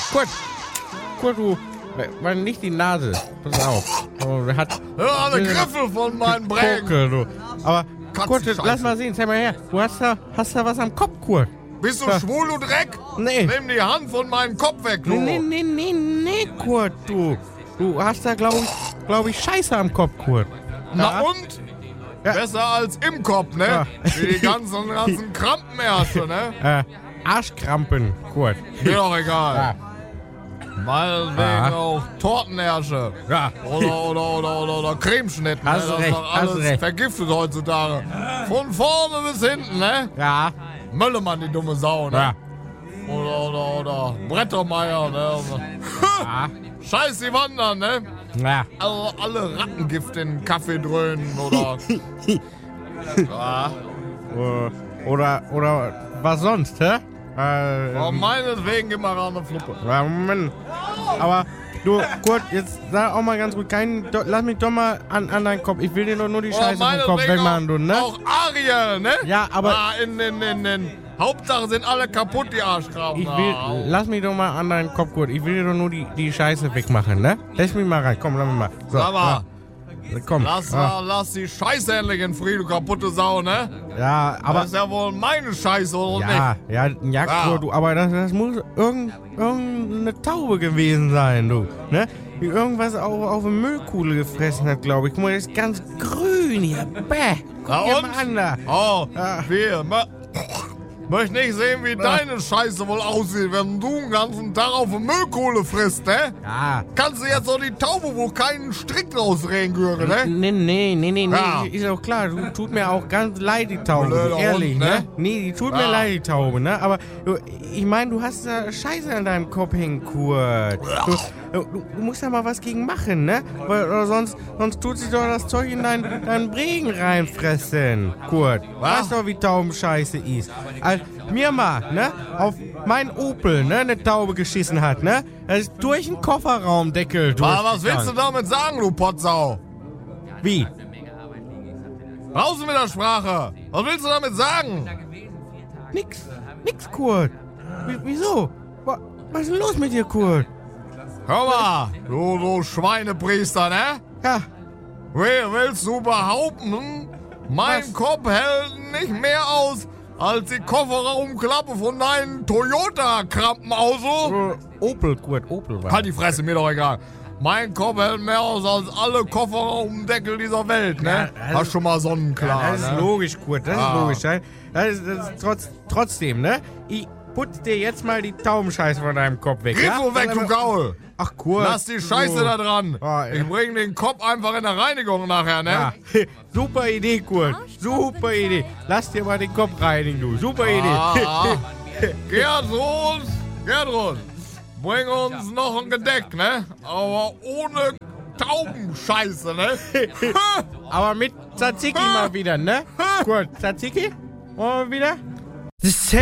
Kurt, du, war nicht die Nase. Pass auf. Hat Alle Griffel von meinen Brägen. Poke, du. Aber Kurt, Katzenscheiße. lass mal sehen, zeig mal her. Du hast da was am Kopf, Kurt. Bist du schwul, du Dreck? Nee. Nimm die Hand von meinem Kopf weg, du. Nee, Kurt, du. Du hast da, glaub ich, Scheiße am Kopf, Kurt. Na und? Ja. Besser als im Kopf, ne? Ja. Wie die ganzen Krampenärsche, ne? Arschkrampen, Kurt. Mir doch egal. Ja. Meinetwegen auch Tortenärsche. Ja. Oder Cremeschnitten. Hast Ne? Das recht, ist doch alles hast recht. vergiftet heutzutage. Von vorne bis hinten, ne? Ja. Möllemann, die dumme Sau, ne? Ja. Oder Brettermeier, ne? Ja. Scheiß die Wandern, ne? Ja. Also alle Rattengift in Kaffee dröhnen oder. Ja. Oder was sonst, hä? Aber meinetwegen immer ran eine Fluppe. Ja, Moment. Aber du, Kurt, jetzt sag auch mal ganz gut, lass mich doch mal an deinen Kopf. Ich will dir doch nur die Scheiße vom Kopf wegmachen, du, ne? Auch Ariel, ne? Ja, aber in Hauptsache sind alle kaputt, die Arschgraben. lass mich doch mal an deinen Kopf, Kurt. Ich will dir doch nur die Scheiße wegmachen, ne? Lass mich mal rein, komm, lass mich mal. So, Sag mal, komm. lass die Scheiße endlich in Frieden, du kaputte Sau, ne? Ja, aber... Das ist ja wohl meine Scheiße, oder nicht? Ja, Kurt, du, aber das muss irgendeine Taube gewesen sein, du, ne? Die irgendwas auf eine Müllkuhle gefressen hat, glaube ich. Guck mal, das ist ganz grün hier. Bäh. Na Guck dir und? mal an da. Oh, Ja. Möchte nicht sehen, wie deine Scheiße wohl aussieht, wenn du den ganzen Tag auf eine Müllkohle frisst, ne? Ja. Kannst du jetzt auch die Taube, wo keinen Strick rausreden gehören, ne? Nee. Ja. Ist auch klar, tut mir auch ganz leid, die Taube. Blöder Ehrlich, Hund, ne? ne? Nee, die tut mir Ja. leid, die Taube, ne? Aber ich meine, du hast da Scheiße an deinem Kopf hängen, Kurt. Du musst da mal was gegen machen, ne? Oder sonst tut sich doch das Zeug in deinen Bregen reinfressen, Kurt. Was? Weißt doch, wie Taubenscheiße ist. Also, mir mal, ne? Auf mein Opel, ne? Eine Taube geschissen hat, ne? Das ist durch den Kofferraumdeckel Aber was willst du durchgegangen. damit sagen, du Pottsau? Wie? Raus mit der Sprache! Was willst du damit sagen? Nix, Kurt. Wieso? Was ist denn los mit dir, Kurt? Hör mal, du Schweinepriester, ne? Ja, Willst du behaupten, mein Kopf hält nicht mehr aus als die Kofferraumklappe von deinem Toyota-Krampenauto? Opel, Kurt, Opel war. Halt die Fresse, mir doch egal. Mein Kopf hält mehr aus als alle Kofferraumdeckel dieser Welt, ne? Ja, also- Hast schon mal sonnenklar, Das ist ne? logisch, Kurt, das Ah. ist logisch. Das ist trotzdem, ne? Ich putz dir jetzt mal die Taubenscheiße von deinem Kopf weg, ja? Griffel weg, du Gaul! Ach, Kurt. Lass die Scheiße du. da dran. Ah, ja. Ich bring den Kopf einfach in der Reinigung nachher, ne? Ja. Super Idee, Kurt. Super Idee. Lass dir mal den Kopf reinigen, du. Super Idee. Gertrud, bring uns noch ein Gedeck, ne? Aber ohne Taubenscheiße, ne? Aber mit Tzatziki mal wieder, ne? Kurt, Tzatziki? Wollen wir wieder?